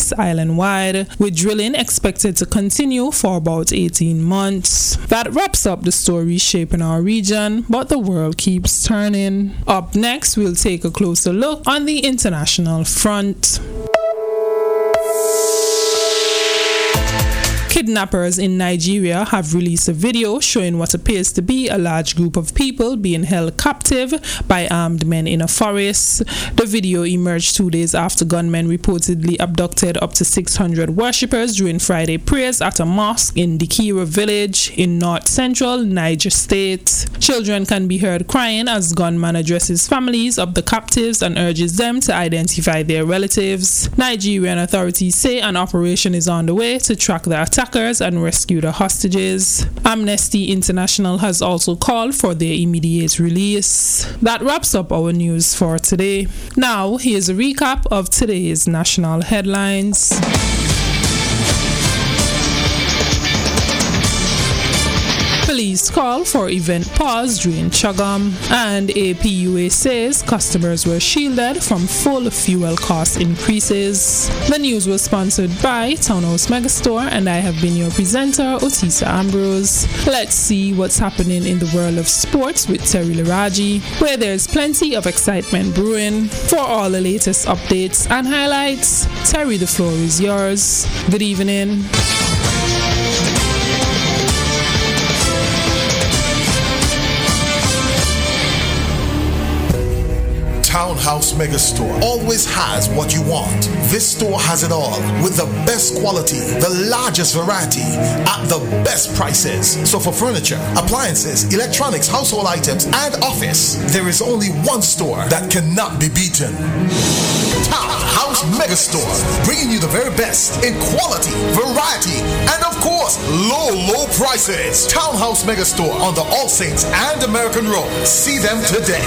place island-wide, with drilling expected to continue for about 18 months. That wraps up the story shaping our region, but the world keeps turning. Up next, we'll take a closer look on the international front. Kidnappers in Nigeria have released a video showing what appears to be a large group of people being held captive by armed men in a forest. The video emerged 2 days after gunmen reportedly abducted up to 600 worshippers during Friday prayers at a mosque in Dikira village in north-central Niger State. Children can be heard crying as gunman addresses families of the captives and urges them to identify their relatives. Nigerian authorities say an operation is on the way to track the attackers and rescue the hostages. Amnesty International has also called for their immediate release. That wraps up our news for today. Now, here's a recap of today's national headlines. Police call for event pause during Chagam, and APUA says customers were shielded from full fuel cost increases. The news was sponsored by Townhouse Megastore, and I have been your presenter, Otisa Ambrose. Let's see what's happening in the world of sports with Terry Laraji, where there's plenty of excitement brewing. For all the latest updates and highlights, Terry, the floor is yours. Good evening. Townhouse Megastore always has what you want. This store has it all, with the best quality, the largest variety, at the best prices. So for furniture, appliances, electronics, household items, and office, there is only one store that cannot be beaten. Townhouse Megastore, bringing you the very best in quality, variety, and of course, low prices. Townhouse Megastore on the All Saints and American Road. See them today.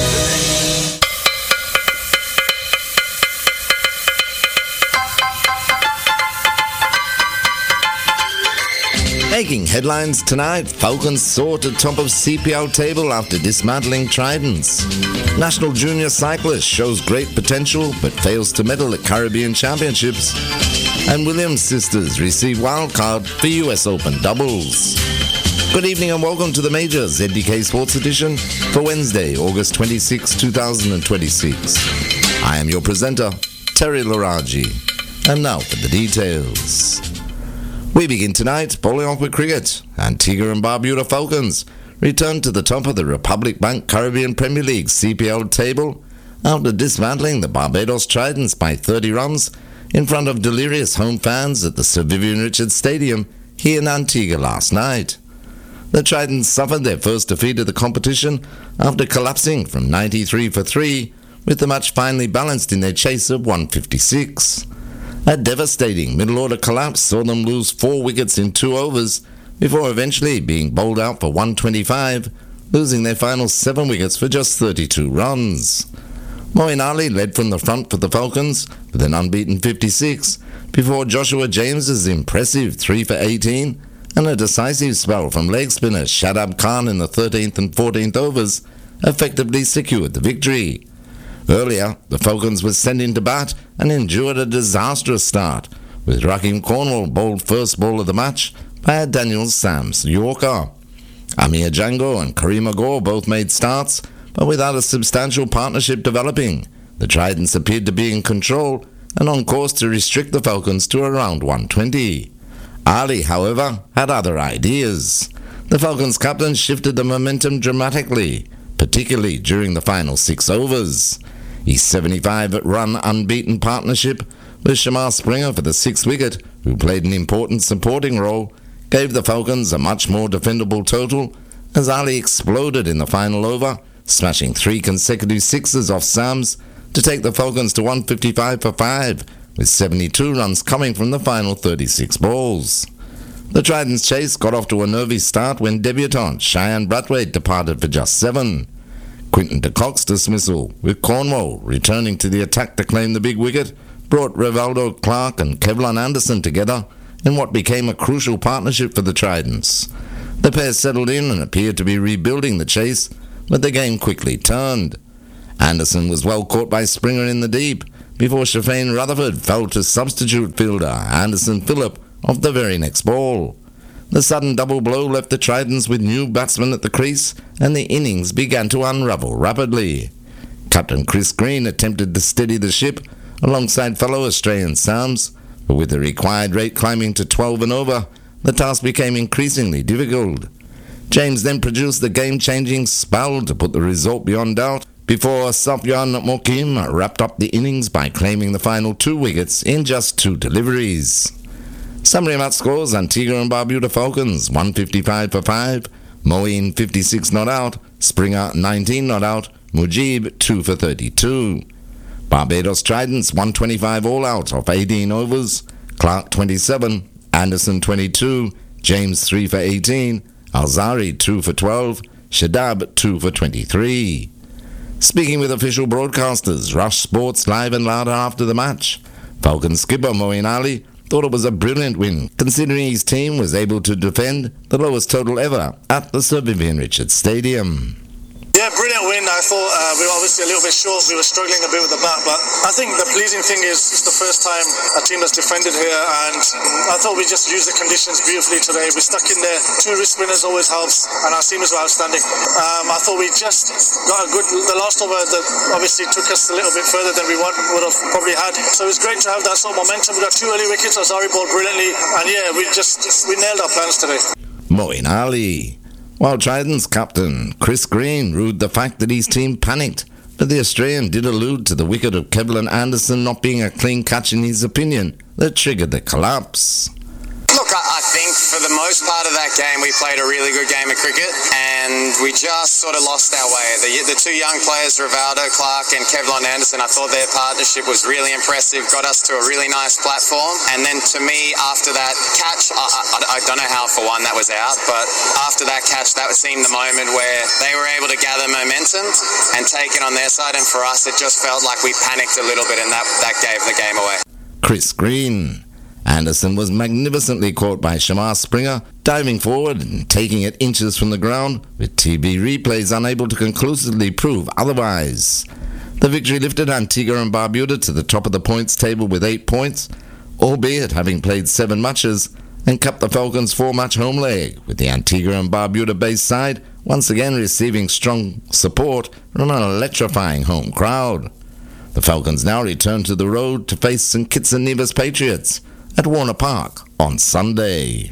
Making headlines tonight, Falcons soar to top of CPL table after dismantling Tridents. National Junior Cyclist shows great potential but fails to medal at Caribbean Championships. And Williams sisters receive wildcard for US Open doubles. Good evening and welcome to the Major ZDK Sports Edition for Wednesday, August 26, 2026. I am your presenter, Terry Laraji. And now for the details. We begin tonight bowling off with cricket. Antigua and Barbuda Falcons return to the top of the Republic Bank Caribbean Premier League CPL table after dismantling the Barbados Tridents by 30 runs in front of delirious home fans at the Sir Vivian Richards Stadium here in Antigua last night. The Tridents suffered their first defeat of the competition after collapsing from 93 for 3, with the match finally balanced in their chase of 156. A devastating middle-order collapse saw them lose 4 wickets in 2 overs before eventually being bowled out for 125, losing their final 7 wickets for just 32 runs. Moeen Ali led from the front for the Falcons with an unbeaten 56 before Joshua James's impressive 3 for 18 and a decisive spell from leg spinner Shadab Khan in the 13th and 14th overs effectively secured the victory. Earlier, the Falcons were sent into bat and endured a disastrous start, with Raheem Cornwall bowled first ball of the match by a Daniel Sams Yorker. Amir Django and Karima Gore both made starts, but without a substantial partnership developing, the Tridents appeared to be in control and on course to restrict the Falcons to around 120. Ali, however, had other ideas. The Falcons' captain shifted the momentum dramatically, particularly during the final 6 overs. His 75-run unbeaten partnership with Shamar Springer for the 6th wicket, who played an important supporting role, gave the Falcons a much more defendable total as Ali exploded in the final over, smashing 3 consecutive sixes off Sams to take the Falcons to 155 for 5, with 72 runs coming from the final 36 balls. The Tridents' chase got off to a nervy start when debutant Cheyenne Brathwaite departed for just 7. Quinton de Kock's dismissal, with Cornwall returning to the attack to claim the big wicket, brought Rivaldo Clark and Kevlon Anderson together in what became a crucial partnership for the Tridents. The pair settled in and appeared to be rebuilding the chase, but the game quickly turned. Anderson was well caught by Springer in the deep, before Shafane Rutherford fell to substitute fielder Anderson Phillip off the very next ball. The sudden double blow left the Tridents with new batsmen at the crease, and the innings began to unravel rapidly. Captain Chris Green attempted to steady the ship alongside fellow Australian Sams, but with the required rate climbing to 12 and over, the task became increasingly difficult. James then produced the game-changing spell to put the result beyond doubt, before Safyan Mokim wrapped up the innings by claiming the final 2 wickets in just 2 deliveries. Summary match scores: Antigua and Barbuda Falcons 155 for 5, Moeen 56 not out, Springer 19 not out, Mujib 2 for 32. Barbados Tridents 125 all out off 18 overs, Clark 27, Anderson 22, James 3 for 18, Alzari 2 for 12, Shadab 2 for 23. Speaking with official broadcasters, Rush Sports Live and Louder after the match, Falcon skipper Moeen Ali thought it was a brilliant win, considering his team was able to defend the lowest total ever at the Sir Vivian Richards Stadium. Yeah, brilliant win. I thought we were obviously a little bit short. We were struggling a bit with the bat, but I think the pleasing thing is it's the first time a team has defended here, and I thought we just used the conditions beautifully today. We stuck in there. 2 wrist spinners always helps, and our seamers were outstanding. I thought we just got a good. The last over that obviously took us a little bit further than we would have probably had. So it was great to have that sort of momentum. We got 2 early wickets. Azari bowled brilliantly, and yeah, we nailed our plans today. Moeen Ali. While Trident's captain Chris Green rued the fact that his team panicked, but the Australian did allude to the wicket of Kevlin Anderson not being a clean catch in his opinion that triggered the collapse. Look, I think for the most part of that game we played a really good game of cricket, and we just sort of lost our way. The 2 young players, Rivaldo Clark and Kevlin Anderson, I thought their partnership was really impressive, got us to a really nice platform, and then to me after that catch, I don't know how for one that was out, but after that catch that seemed the moment where they were able to gather momentum and take it on their side, and for us it just felt like we panicked a little bit and that gave the game away. Chris Green. Anderson was magnificently caught by Shamar Springer, diving forward and taking it inches from the ground, with TV replays unable to conclusively prove otherwise. The victory lifted Antigua and Barbuda to the top of the points table with 8 points, albeit having played 7 matches, and capped the Falcons' 4-match home leg, with the Antigua and Barbuda-based side once again receiving strong support from an electrifying home crowd. The Falcons now return to the road to face St Kitts and Nevis Patriots at Warner Park on Sunday.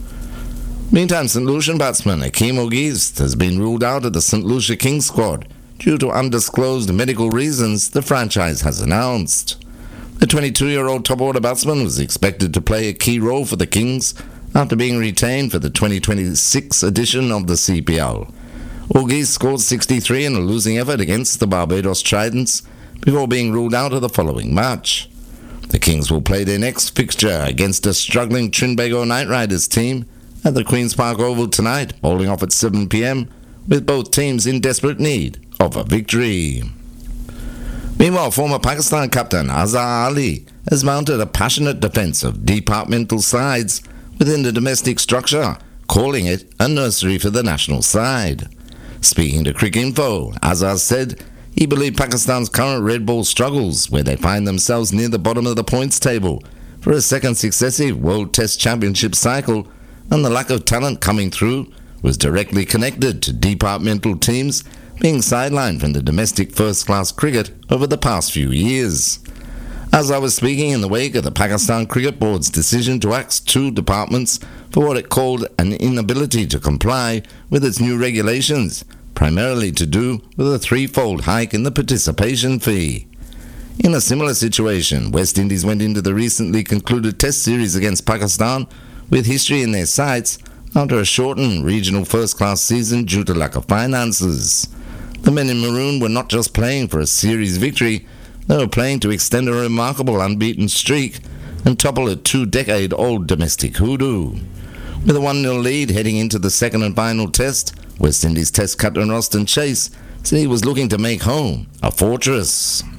Meantime, St Lucian batsman Akeem Ogist has been ruled out of the St Lucia Kings squad due to undisclosed medical reasons the franchise has announced. The 22-year-old top-order batsman was expected to play a key role for the Kings after being retained for the 2026 edition of the CPL. Ogist scored 63 in a losing effort against the Barbados Tridents before being ruled out of the following match. The Kings will play their next fixture against a struggling Trinbago Knight Riders team at the Queen's Park Oval tonight, bowling off at 7 p.m, with both teams in desperate need of a victory. Meanwhile, former Pakistan captain Azhar Ali has mounted a passionate defense of departmental sides within the domestic structure, calling it a nursery for the national side. Speaking to Cricinfo, Azhar said he believed Pakistan's current red ball struggles, where they find themselves near the bottom of the points table for a second successive World Test Championship cycle, and the lack of talent coming through was directly connected to departmental teams being sidelined from the domestic first-class cricket over the past few years. As I was speaking in the wake of the Pakistan Cricket Board's decision to axe 2 departments for what it called an inability to comply with its new regulations, primarily to do with a 3-fold hike in the participation fee. In a similar situation, West Indies went into the recently concluded Test series against Pakistan with history in their sights after a shortened regional first-class season due to lack of finances. The men in maroon were not just playing for a series victory, they were playing to extend a remarkable unbeaten streak and topple a 2-decade-old domestic hoodoo. With a 1-0 lead heading into the second and final test, West Indies Test captain Roston Chase said he was looking to make home a fortress. Yeah,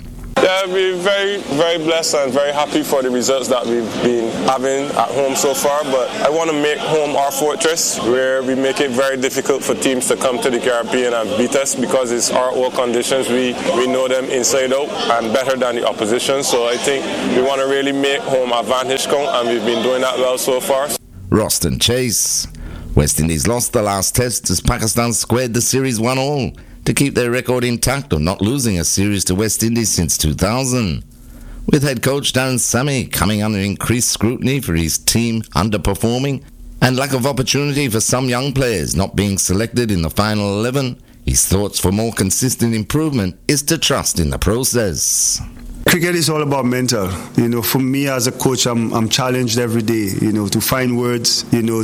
Yeah, we're very, very blessed and very happy for the results that we've been having at home so far. But I want to make home our fortress, where we make it very difficult for teams to come to the Caribbean and beat us, because it's our old conditions. We know them inside out and better than the opposition. So I think we want to really make home advantage count, and we've been doing that well so far. Roston Chase. West Indies lost the last test as Pakistan squared the series 1-1 to keep their record intact of not losing a series to West Indies since 2000. With head coach Darren Sammy coming under increased scrutiny for his team underperforming and lack of opportunity for some young players not being selected in the final 11, his thoughts for more consistent improvement is to trust in the process. Cricket is all about mental. For me as a coach, I'm challenged every day, to find words,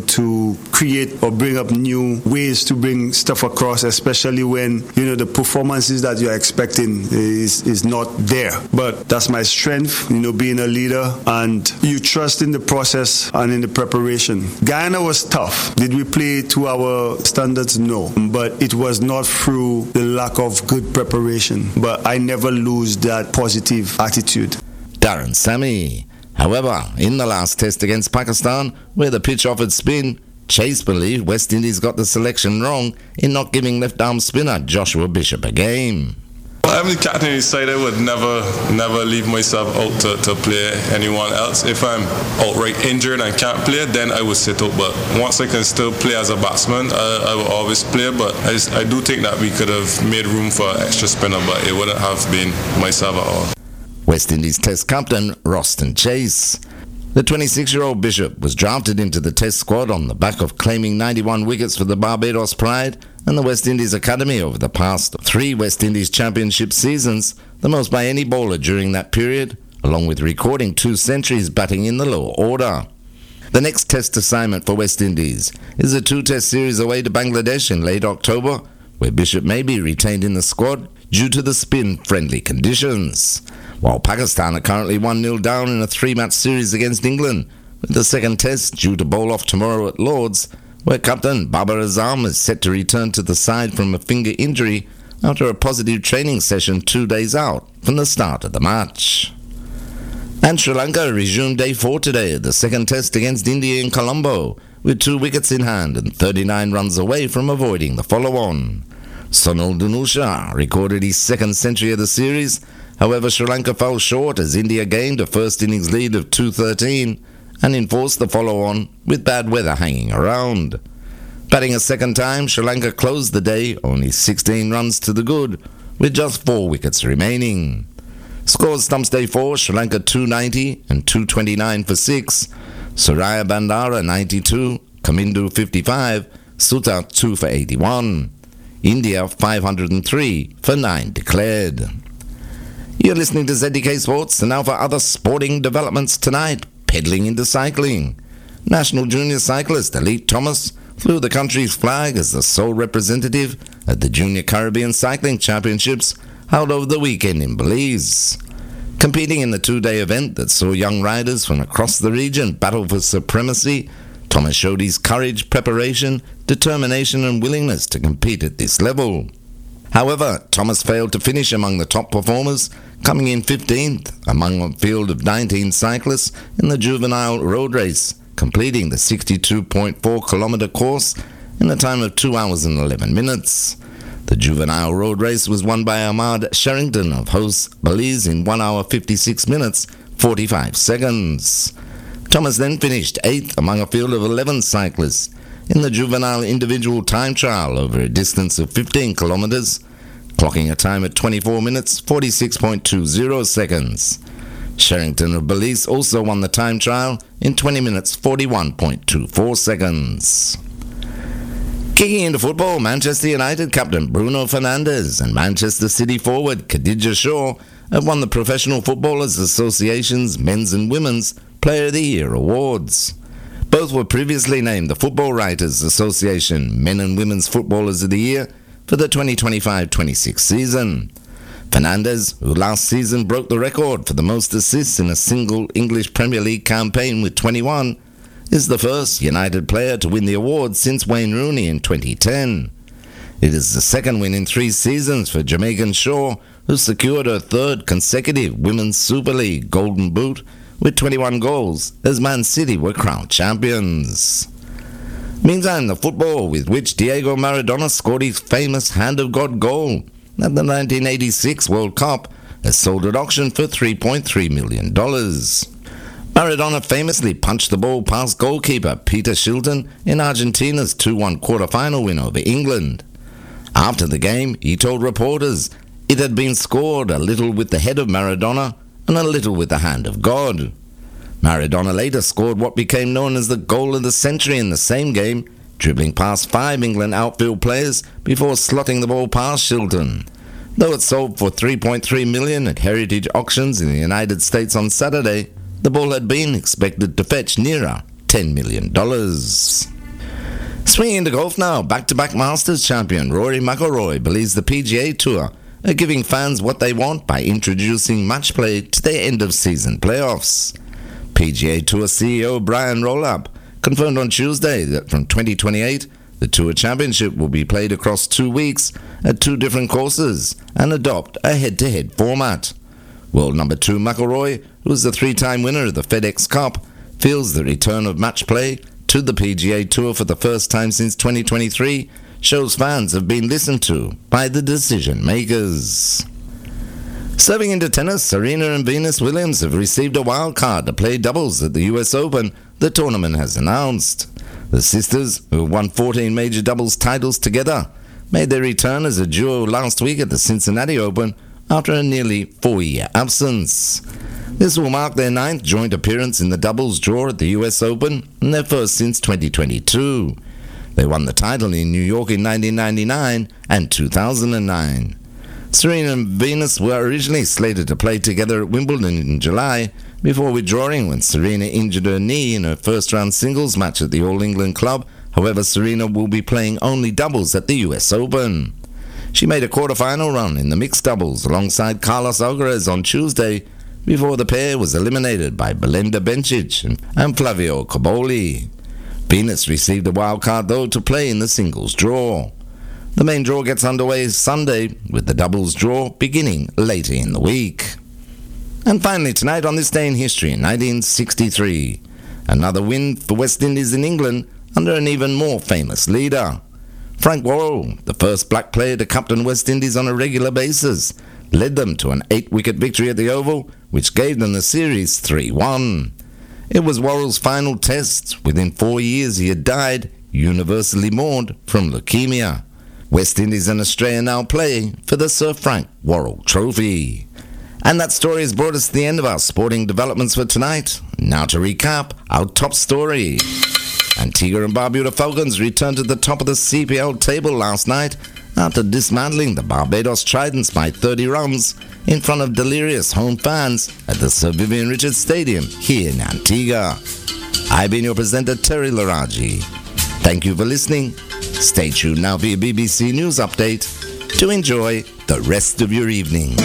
to create or bring up new ways to bring stuff across, especially when, the performances that you're expecting is not there. But that's my strength, being a leader, and you trust in the process and in the preparation. Guyana was tough. Did we play to our standards? No. But it was not through the lack of good preparation. But I never lose that positive attitude. Darren Sammy. However, in the last test against Pakistan, where the pitch offered spin, Chase believed West Indies got the selection wrong in not giving left-arm spinner Joshua Bishop a game. I'm the captain of the side. I would never leave myself out to play anyone else. If I'm outright injured and can't play, then I would sit out. But once I can still play as a batsman, I will always play. But I do think that we could have made room for an extra spinner, but it wouldn't have been myself at all. West Indies Test captain Roston Chase. The 26-year-old Bishop was drafted into the Test squad on the back of claiming 91 wickets for the Barbados Pride and the West Indies Academy over the past 3 West Indies Championship seasons, the most by any bowler during that period, along with recording 2 centuries batting in the lower order. The next Test assignment for West Indies is a 2-test series away to Bangladesh in late October, where Bishop may be retained in the squad due to the spin-friendly conditions. While Pakistan are currently 1-0 down in a 3-match series against England, with the second test due to bowl off tomorrow at Lord's, where captain Babar Azam is set to return to the side from a finger injury after a positive training session 2 days out from the start of the match. And Sri Lanka resumed day 4 today at the second test against India in Colombo, with 2 wickets in hand and 39 runs away from avoiding the follow-on. Sunil Dhanusha recorded his second century of the series. However, Sri Lanka fell short as India gained a first innings lead of 213 and enforced the follow-on with bad weather hanging around. Batting a second time, Sri Lanka closed the day only 16 runs to the good, with just 4 wickets remaining. Scores stumps day 4, Sri Lanka 290 and 229 for 6, Surya Bandara 92, Kamindu 55, Sutta 2 for 81. India 503 for 9 declared. You're listening to ZDK Sports, and now for other sporting developments tonight, peddling into cycling. National junior cyclist Elite Thomas flew the country's flag as the sole representative at the Junior Caribbean Cycling Championships held over the weekend in Belize. Competing in the 2-day event that saw young riders from across the region battle for supremacy, Thomas showed his courage, preparation, determination and willingness to compete at this level. However, Thomas failed to finish among the top performers, coming in 15th among a field of 19 cyclists in the juvenile road race, completing the 62.4-kilometer course in a time of 2 hours and 11 minutes. The juvenile road race was won by Ahmad Sherrington of hosts Belize in 1 hour 56 minutes 45 seconds. Thomas then finished 8th among a field of 11 cyclists in the juvenile individual time trial over a distance of 15 kilometers, clocking a time at 24 minutes 46.20 seconds. Sherrington of Belize also won the time trial in 20 minutes 41.24 seconds. Kicking into football, Manchester United captain Bruno Fernandes and Manchester City forward Khadija Shaw have won the Professional Footballers Association's Men's and Women's Player of the Year awards. Both were previously named the Football Writers Association Men and Women's Footballers of the Year for the 2025-26 season. Fernandes, who last season broke the record for the most assists in a single English Premier League campaign with 21, is the first United player to win the award since Wayne Rooney in 2010. It is the second win in 3 seasons for Jamaican Shaw, who secured her third consecutive Women's Super League Golden Boot with 21 goals as Man City were crowned champions. Meantime, the football with which Diego Maradona scored his famous Hand of God goal at the 1986 World Cup has sold at auction for $3.3 million. Maradona famously punched the ball past goalkeeper Peter Shilton in Argentina's 2-1 quarter-final win over England. After the game, he told reporters it had been scored a little with the head of Maradona and a little with the hand of God. Maradona later scored what became known as the goal of the century in the same game, dribbling past 5 England outfield players before slotting the ball past Shilton. Though it sold for $3.3 million at Heritage Auctions in the United States on Saturday, the ball had been expected to fetch nearer $10 million. Swinging into golf now, back-to-back Masters champion Rory McIlroy believes the PGA Tour are giving fans what they want by introducing match play to their end-of-season playoffs. PGA Tour CEO Brian Rollup confirmed on Tuesday that from 2028, the Tour Championship will be played across 2 weeks at 2 different courses and adopt a head-to-head format. World number 2 McIlroy, who is the 3-time winner of the FedEx Cup, feels the return of match play to the PGA Tour for the first time since 2023 shows fans have been listened to by the decision makers. Serving into tennis, Serena and Venus Williams have received a wild card to play doubles at the US Open, the tournament has announced. The sisters, who won 14 major doubles titles together, made their return as a duo last week at the Cincinnati Open after a nearly 4-year absence. This will mark their 9th joint appearance in the doubles draw at the US Open and their first since 2022. They won the title in New York in 1999 and 2009. Serena and Venus were originally slated to play together at Wimbledon in July before withdrawing when Serena injured her knee in her first-round singles match at the All England Club. However, Serena will be playing only doubles at the US Open. She made a quarter-final run in the mixed doubles alongside Carlos Alcaraz on Tuesday before the pair was eliminated by Belinda Bencic and Flavio Cobolli. Venus received a wild card, though, to play in the singles draw. The main draw gets underway Sunday, with the doubles draw beginning later in the week. And finally tonight, on this day in history, in 1963, another win for West Indies in England under an even more famous leader. Frank Worrell, the first black player to captain West Indies on a regular basis, led them to an 8-wicket victory at the Oval, which gave them the series 3-1. It was Worrell's final test. Within 4 years he had died, universally mourned, from leukemia. West Indies and Australia now play for the Sir Frank Worrell Trophy. And that story has brought us to the end of our sporting developments for tonight. Now to recap our top story. Antigua and Barbuda Falcons returned to the top of the CPL table last night after dismantling the Barbados Tridents by 30 runs in front of delirious home fans at the Sir Vivian Richards Stadium here in Antigua. I've been your presenter, Terry Laraji. Thank you for listening. Stay tuned now for your BBC News Update to enjoy the rest of your evening.